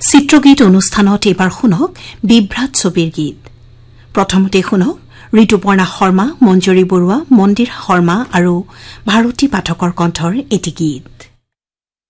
চিত্ৰগীত অনুষ্ঠানত এবাৰ শুনক বিভ্ৰাট ছবিৰ গীত প্ৰথমতে শুনক ঋতুপৰ্ণা শৰ্মা মঞ্জৰী বৰুৱা মন্দিৰ শৰ্মা আৰু ভাৰতী পাঠকৰ কণ্ঠৰ এটি গীত